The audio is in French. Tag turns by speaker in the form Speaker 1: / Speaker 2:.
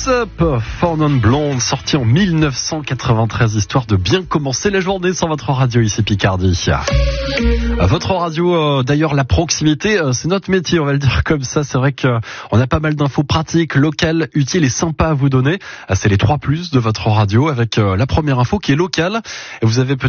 Speaker 1: What's Up for Non Blonde, sorti en 1993, histoire de bien commencer la journée sur votre radio ici Picardie. Votre radio, d'ailleurs la proximité, c'est notre métier, on va le dire comme ça. C'est vrai qu'on a pas mal d'infos pratiques, locales, utiles et sympas à vous donner. C'est les 3+ de votre radio avec la première info qui est locale. Et vous avez